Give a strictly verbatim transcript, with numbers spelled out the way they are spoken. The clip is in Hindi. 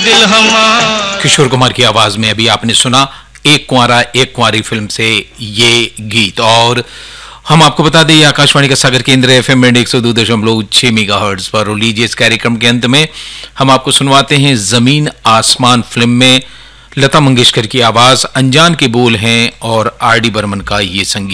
दिल हमारा। किशोर कुमार की आवाज में अभी आपने सुना एक कुंवारा एक कुंवारी फिल्म से ये गीत। और हम आपको बता दें आकाशवाणी का सागर केंद्र एफएम बैंड एक सौ दो दशमलव छह मेगाहर्ट्ज पर। और लीजिए इस कार्यक्रम के अंत में हम आपको सुनवाते हैं जमीन आसमान फिल्म में लता मंगेशकर की आवाज, अनजान के बोल हैं और आर डी बर्मन का ये संगीत।